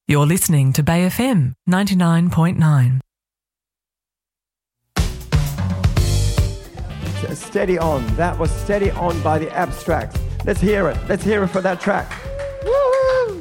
You're listening to Bay FM 99.9. Steady On. That was Steady On by The Abstracts. Let's hear it. Let's hear it for that track. Woo!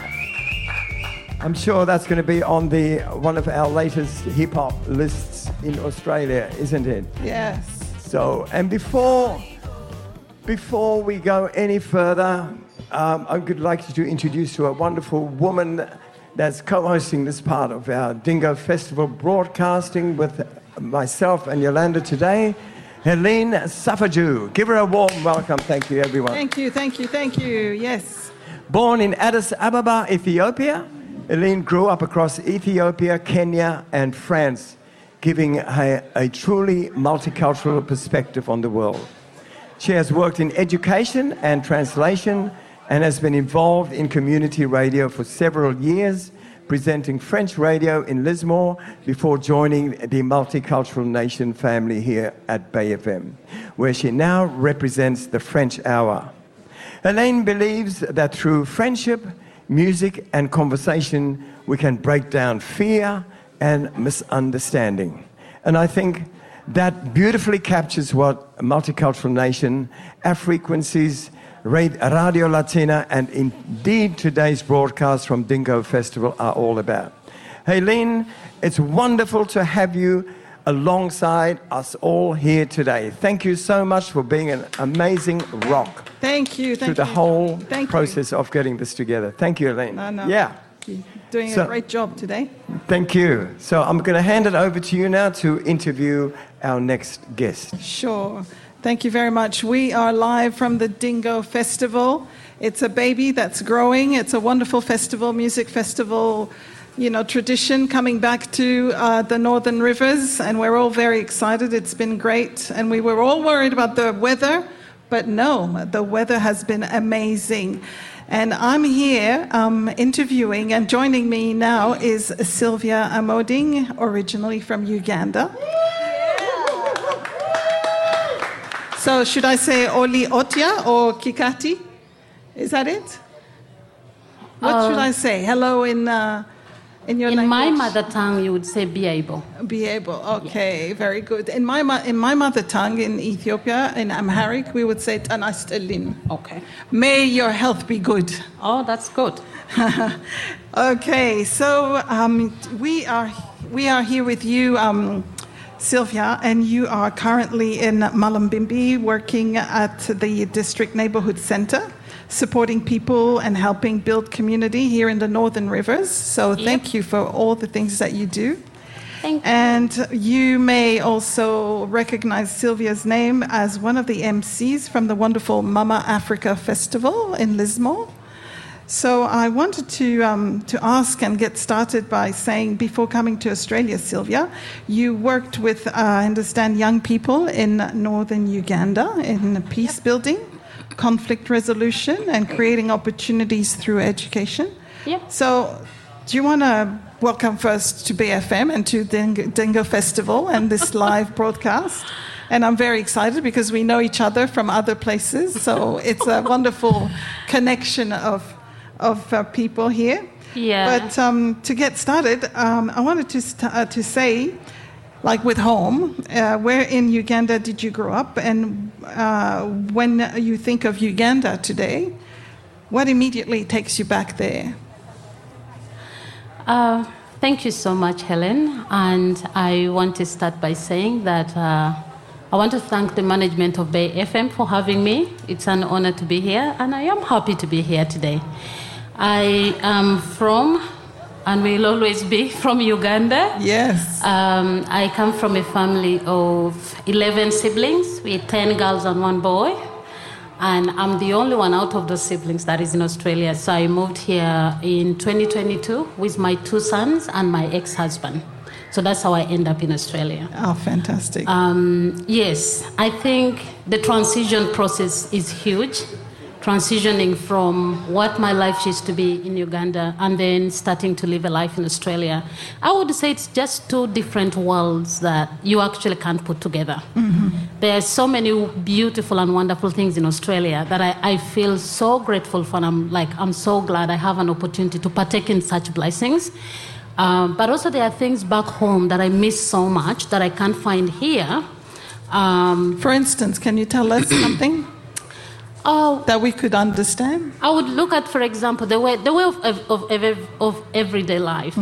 I'm sure that's going to be on one of our latest hip-hop lists in Australia, isn't it? Yes. So, and before we go any further, I would like to introduce you a wonderful woman that's co-hosting this part of our Dingo Festival broadcasting with myself and Yolanda today, Helene Safaju. Give her a warm welcome. Thank you, everyone. Thank you. Yes. Born in Addis Ababa, Ethiopia, Helene grew up across Ethiopia, Kenya, and France, giving her a truly multicultural perspective on the world. She has worked in education and translation and has been involved in community radio for several years, presenting French radio in Lismore before joining the Multicultural Nation family here at Bay FM, where she now represents the French Hour. Helene believes that through friendship, music, and conversation, we can break down fear and misunderstanding. And I think that beautifully captures what Multicultural Nation, our frequencies, Radio Latina, and indeed today's broadcast from Dingo Festival are all about. Helene, it's wonderful to have you alongside us all here today. Thank you so much for being an amazing rock. Thank you. Through the whole process of getting this together. Thank you, Helene. No. Yeah. You're doing a great job today. Thank you. So I'm going to hand it over to you now to interview our next guest. Sure. Thank you very much. We are live from the Dingo Festival. It's a baby that's growing. It's a wonderful festival, music festival, tradition coming back to the Northern Rivers, and we're all very excited. It's been great, and we were all worried about the weather, but no, the weather has been amazing. And I'm here interviewing, and joining me now is Sylvia Amoding, originally from Uganda. So should I say Oli Otia or Kikati? Is that it? What should I say? Hello in your language? In my mother tongue, you would say Biable. Biable, okay, very good. In my mother tongue, in Ethiopia, in Amharic, we would say Tanastelin. Okay. May your health be good. Oh, that's good. Okay, so we are here with you, Sylvia, and you are currently in Mullumbimby working at the District Neighbourhood Centre, supporting people and helping build community here in the Northern Rivers. So Thank you for all the things that you do. Thank you. And you may also recognize Sylvia's name as one of the MCs from the wonderful Mama Africa Festival in Lismore. So I wanted to ask and get started by saying, before coming to Australia, Sylvia, you worked with, I understand, young people in northern Uganda in peace building, conflict resolution, and creating opportunities through education. Yeah. So do you want to welcome first to BFM and to Dingo Festival and this live broadcast? And I'm very excited because we know each other from other places, so it's a wonderful connection of people here. Yeah. But to get started, I wanted to say, like with home, where in Uganda did you grow up? And when you think of Uganda today, what immediately takes you back there? Thank you so much, Helen. And I want to start by saying that I want to thank the management of Bay FM for having me. It's an honor to be here, and I am happy to be here today. I am from, and will always be, from Uganda. Yes. I come from a family of 11 siblings with 10 girls and 1 boy. And I'm the only one out of those siblings that is in Australia. So I moved here in 2022 with my 2 sons and my ex-husband. So that's how I end up in Australia. Oh, fantastic. Yes, I think the transition process is huge. transitioning from what my life used to be in Uganda and then starting to live a life in Australia. I would say it's just two different worlds that you actually can't put together. Mm-hmm. There are so many beautiful and wonderful things in Australia that I feel so grateful for, and I'm so glad I have an opportunity to partake in such blessings. But also there are things back home that I miss so much that I can't find here. For instance, can you tell us something that we could understand? I would look at, for example, the way of everyday life.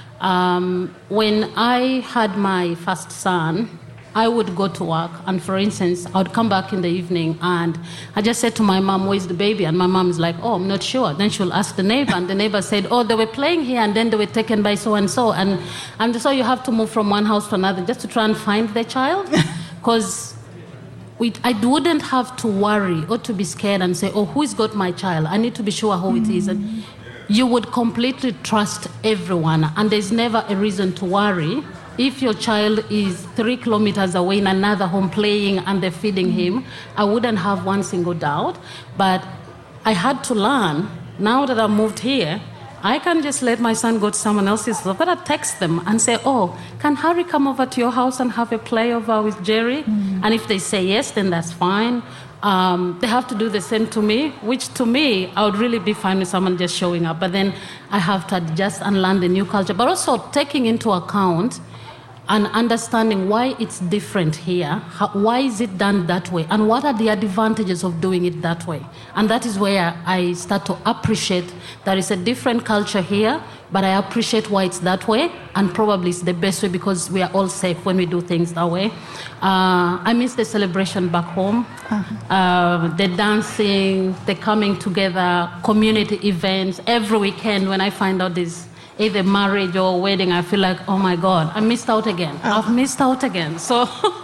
When I had my first son, I would go to work, and for instance, I would come back in the evening, and I just said to my mom, "Where's the baby?" And my mom is like, "Oh, I'm not sure." Then she'll ask the neighbor, and the neighbor said, "Oh, they were playing here, and then they were taken by so and so, and so you have to move from one house to another just to try and find the child," because I wouldn't have to worry or to be scared and say, "Oh, who's got my child? I need to be sure who it is." And you would completely trust everyone, and there's never a reason to worry. If your child is 3 kilometers away in another home playing and they're feeding him, I wouldn't have one single doubt. But I had to learn, now that I've moved here, I can just let my son go to someone else's house. I've got to text them and say, "Oh, can Harry come over to your house and have a play over with Jerry?" And if they say yes, then that's fine. They have to do the same to me, which to me, I would really be fine with someone just showing up. But then I have to adjust and learn the new culture. But also taking into account and understanding why it's different here, why is it done that way, and what are the advantages of doing it that way. And that is where I start to appreciate that it's a different culture here, but I appreciate why it's that way, and probably it's the best way because we are all safe when we do things that way. I miss the celebration back home, the dancing, the coming together, community events. Every weekend when I find out this, either marriage or wedding, I feel like, oh my God, I missed out again. I've missed out again. So,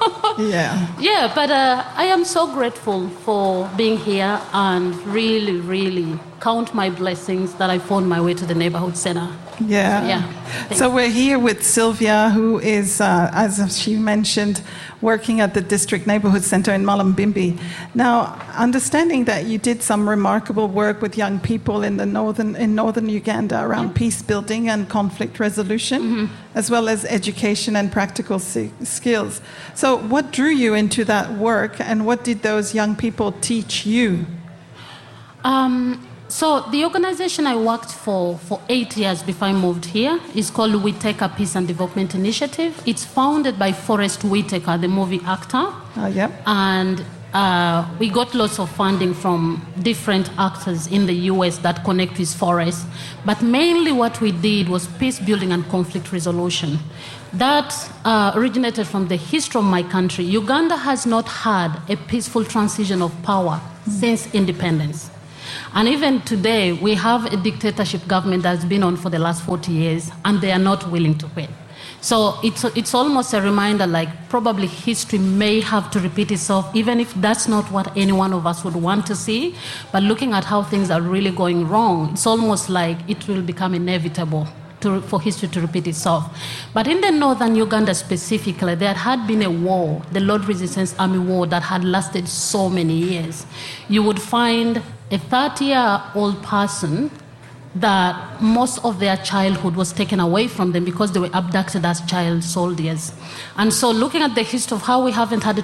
yeah, but I am so grateful for being here and really, really count my blessings that I found my way to the neighborhood center. Yeah. So we're here with Sylvia, who is, as she mentioned, working at the District Neighborhood Center in Mullumbimby. Now, understanding that you did some remarkable work with young people in northern Uganda around peace building and conflict resolution, as well as education and practical skills. So what drew you into that work, and what did those young people teach you? So the organization I worked for 8 years before I moved here is called Whitaker Peace and Development Initiative. It's founded by Forrest Whitaker, the movie actor. And we got lots of funding from different actors in the US that connect with Forrest. But mainly what we did was peace building and conflict resolution. That originated from the history of my country. Uganda has not had a peaceful transition of power since independence. And even today, we have a dictatorship government that's been on for the last 40 years, and they are not willing to quit. So it's almost a reminder, like probably history may have to repeat itself, even if that's not what any one of us would want to see. But looking at how things are really going wrong, it's almost like it will become inevitable for history to repeat itself. But in the northern Uganda specifically, there had been a war, the Lord Resistance Army War, that had lasted so many years. You would find a 30-year-old person that most of their childhood was taken away from them because they were abducted as child soldiers. And so looking at the history of how we haven't had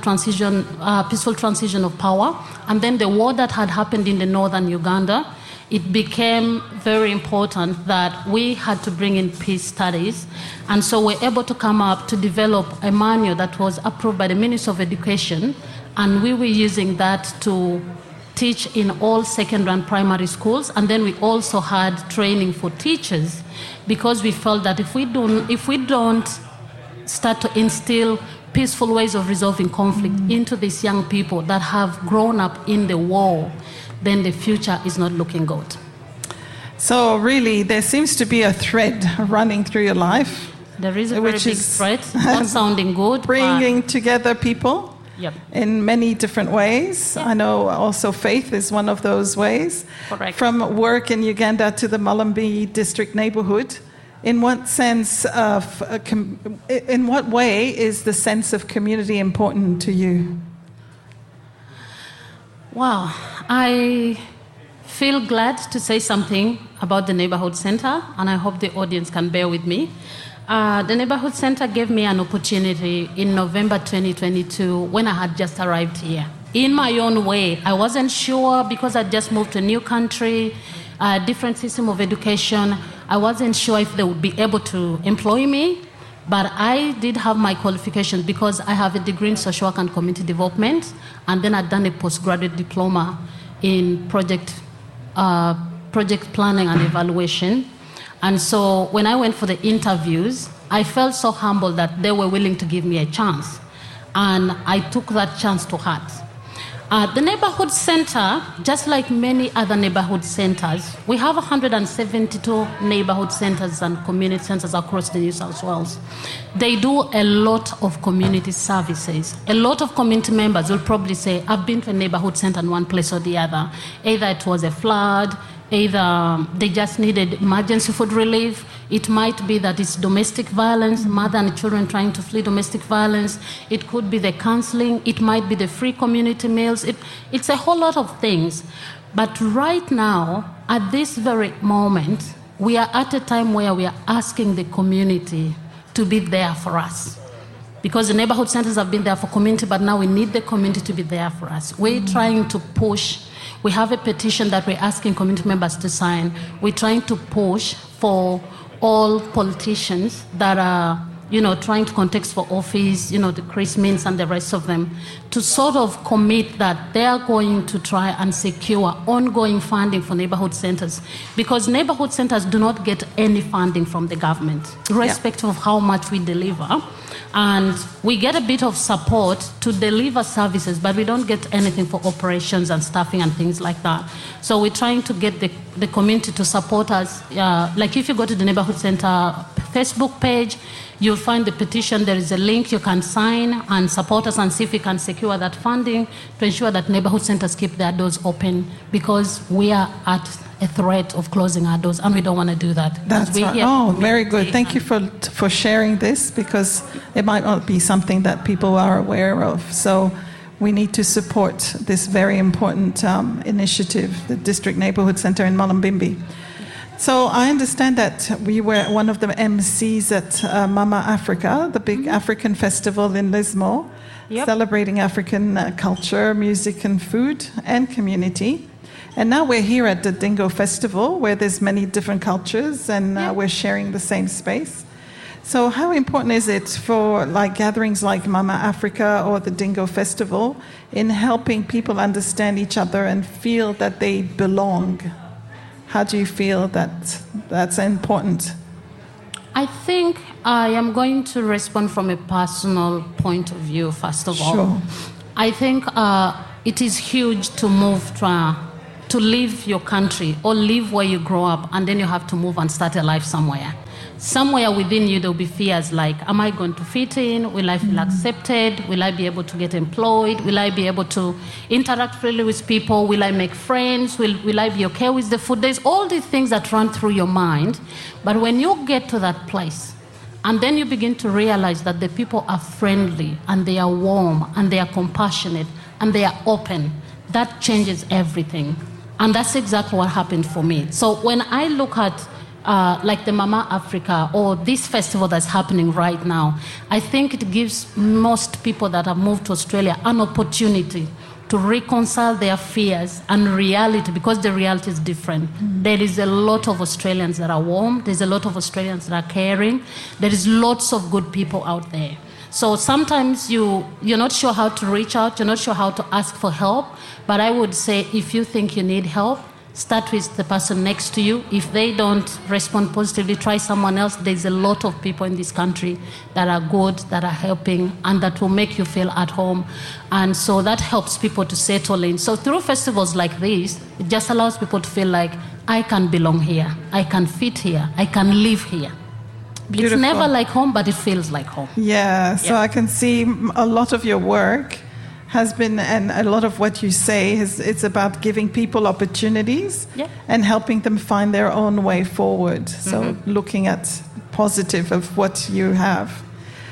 a peaceful transition of power, and then the war that had happened in the northern Uganda, it became very important that we had to bring in peace studies. And so we're able to come up to develop a manual that was approved by the Ministry of Education, and we were using that to teach in all secondary and primary schools. And then we also had training for teachers, because we felt that if we don't start to instill peaceful ways of resolving conflict into these young people that have grown up in the war, then the future is not looking good. So really, there seems to be a thread running through your life. There is a very big thread, not sounding good. Bringing together people in many different ways. I know also faith is one of those ways. Correct. From work in Uganda to the Mullumbimby district neighborhood, in what way is the sense of community important to you? Wow, I feel glad to say something about the Neighborhood Center, and I hope the audience can bear with me. The Neighborhood Center gave me an opportunity in November 2022 when I had just arrived here. In my own way, I wasn't sure because I just moved to a new country, a different system of education. I wasn't sure if they would be able to employ me, but I did have my qualifications because I have a degree in social work and community development, and then I'd done a postgraduate diploma in project planning and evaluation. And so when I went for the interviews, I felt so humbled that they were willing to give me a chance. And I took that chance to heart. The Neighborhood Center, just like many other neighborhood centers, we have 172 neighborhood centers and community centers across the New South Wales. They do a lot of community services. A lot of community members will probably say, I've been to a neighborhood center in one place or the other. Either it was a flood, either they just needed emergency food relief. It might be that it's domestic violence, mother and children trying to flee domestic violence. It could be the counseling. It might be the free community meals. It's a whole lot of things. But right now, at this very moment, we are at a time where we are asking the community to be there for us. Because the neighborhood centers have been there for community, but now we need the community to be there for us. We're trying to push. We have a petition that we're asking community members to sign. We're trying to push for all politicians that are, trying to contest for office, the Chris Minns and the rest of them, to sort of commit that they are going to try and secure ongoing funding for neighborhood centers. Because neighborhood centers do not get any funding from the government, irrespective of how much we deliver. And we get a bit of support to deliver services, but we don't get anything for operations and staffing and things like that. So we're trying to get the community to support us. Like if you go to the Neighborhood Center Facebook page, you'll find the petition. There is a link you can sign and support us and see if we can secure that funding to ensure that neighborhood centers keep their doors open, because we are at a threat of closing our doors, and we don't want to do that. That's right. Oh, very good. Thank you for sharing this, because it might not be something that people are aware of. So we need to support this very important initiative, the District Neighbourhood Centre in Mullumbimby. So I understand that we were one of the MCs at Mama Africa, the big African festival in Lismore, celebrating African culture, music and food and community. And now we're here at the Dingo Festival, where there's many different cultures, and we're sharing the same space. So how important is it for gatherings like Mama Africa or the Dingo Festival in helping people understand each other and feel that they belong? How do you feel that that's important? I think I am going to respond from a personal point of view, first of all. Sure. I think it is huge to move to leave your country or live where you grow up, and then you have to move and start a life somewhere. Somewhere within you, there'll be fears like, am I going to fit in? Will I feel accepted? Will I be able to get employed? Will I be able to interact freely with people? Will I make friends? Will I be okay with the food? There's all these things that run through your mind. But when you get to that place, and then you begin to realize that the people are friendly, and they are warm, and they are compassionate, and they are open, that changes everything. And that's exactly what happened for me. So when I look at like the Mama Africa or this festival that's happening right now, I think it gives most people that have moved to Australia an opportunity to reconcile their fears and reality, because the reality is different. There is a lot of Australians that are warm. There's a lot of Australians that are caring. There is lots of good people out there. So sometimes you're not sure how to reach out, you're not sure how to ask for help, but I would say if you think you need help, start with the person next to you. If they don't respond positively, try someone else. There's a lot of people in this country that are good, that are helping, and that will make you feel at home. And so that helps people to settle in. So through festivals like this, it just allows people to feel like, I can belong here, I can fit here, I can live here. Beautiful. It's never like home, but it feels like home. Yeah, so I can see a lot of your work has been, and a lot of what you say, it's about giving people opportunities and helping them find their own way forward. So looking at positive of what you have.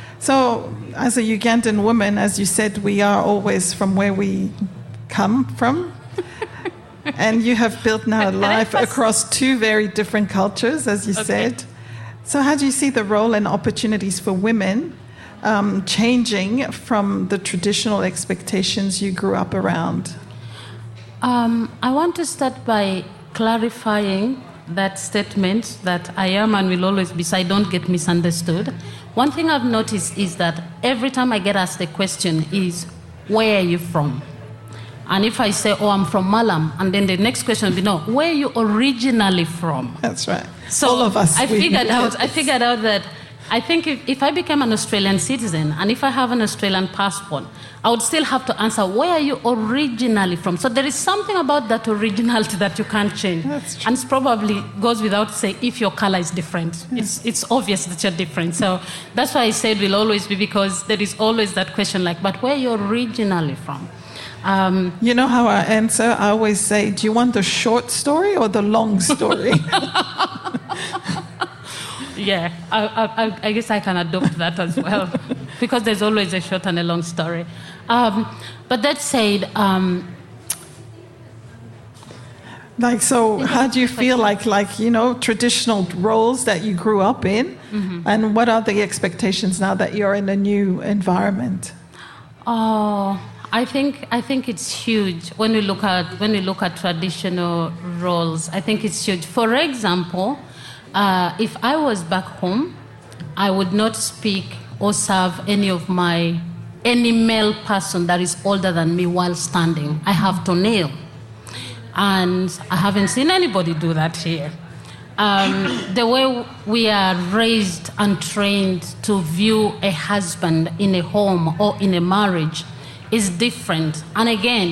So as a Ugandan woman, as you said, we are always from where we come from. And you have built now a life across two very different cultures, as you said. So how do you see the role and opportunities for women changing from the traditional expectations you grew up around? I want to start by clarifying that statement that I am and will always be, so I don't get misunderstood. One thing I've noticed is that every time I get asked the question is, where are you from? And if I say, oh, I'm from Malam, and then the next question will be, no, where are you originally from? That's right. So all of us. I figured out that I think if I became an Australian citizen and if I have an Australian passport, I would still have to answer, where are you originally from? So there is something about that originality that you can't change. That's true. And it probably goes without saying if your color is different. It's obvious that you're different. So that's why I said will always be, because there is always that question like, but where are you originally from? You know how I answer? I always say, do you want the short story or the long story? Yeah, I guess I can adopt that as well, because there's always a short and a long story. But that said, how do you feel like traditional roles that you grew up in, and what are the expectations now that you're in a new environment? Oh, I think it's huge when we look at traditional roles. I think it's huge. For example, if I was back home, I would not speak or serve any male person that is older than me while standing. I have to kneel. And I haven't seen anybody do that here. The way we are raised and trained to view a husband in a home or in a marriage is different. And again,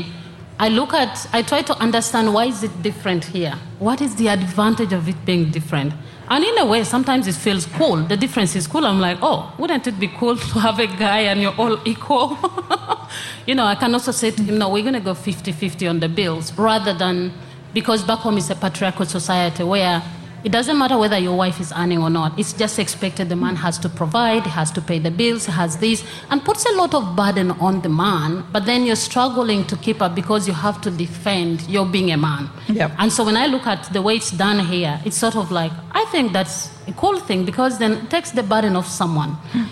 I try to understand, why is it different here? What is the advantage of it being different? And in a way, sometimes it feels cool. The difference is cool. I'm like, oh, wouldn't it be cool to have a guy and you're all equal? I can also say to him, no, we're going to go 50-50 on the bills, rather than, because back home is a patriarchal society where it doesn't matter whether your wife is earning or not. It's just expected the man has to provide, he has to pay the bills, he has this, and puts a lot of burden on the man, but then you're struggling to keep up because you have to defend your being a man. Yep. And so when I look at the way it's done here, it's sort of like, I think that's a cool thing, because then it takes the burden off someone.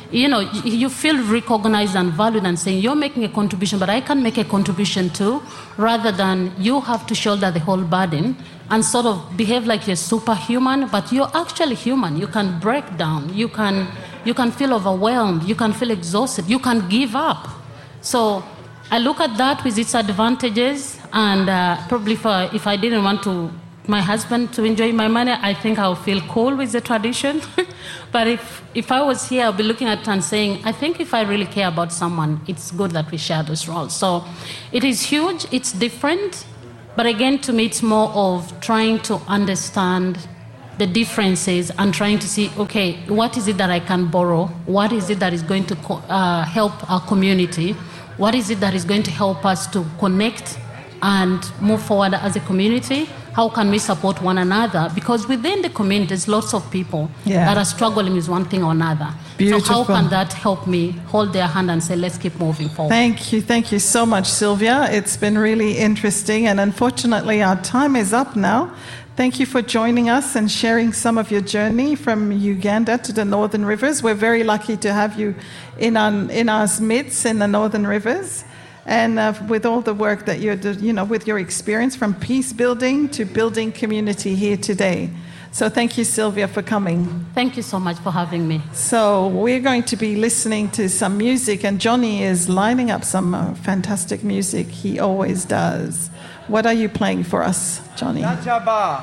You feel recognized and valued and saying, you're making a contribution, but I can make a contribution too, rather than you have to shoulder the whole burden and sort of behave like you're superhuman, but you're actually human. You can break down. You can feel overwhelmed. You can feel exhausted. You can give up. So I look at that with its advantages, and probably if I didn't want my husband to enjoy my money, I think I'll feel cool with the tradition. But if I was here, I'll be looking at it and saying, I think if I really care about someone, it's good that we share those roles. So it is huge. It's different. But again, to me, it's more of trying to understand the differences and trying to see, okay, what is it that I can borrow? What is it that is going to help our community? What is it that is going to help us to connect and move forward as a community? How can we support one another? Because within the community, there's lots of people that are struggling with one thing or another. Beautiful. So how can that help me hold their hand and say, let's keep moving forward? Thank you so much, Sylvia. It's been really interesting, and unfortunately our time is up now. Thank you for joining us and sharing some of your journey from Uganda to the Northern Rivers. We're very lucky to have you in our midst in the Northern Rivers. And with all the work that you're doing, with your experience from peace building to building community here today. So thank you, Sylvia, for coming. Thank you so much for having me. So we're going to be listening to some music, and Johnny is lining up some fantastic music. He always does. What are you playing for us, Johnny? Najala.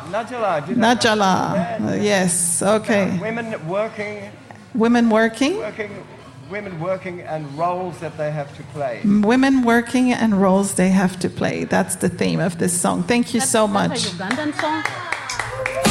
Najala. Yes, okay. Women working. Women working? Women working and roles that they have to play. Women working and roles they have to play. That's the theme of this song. Thank you so much. That's a Ugandan song.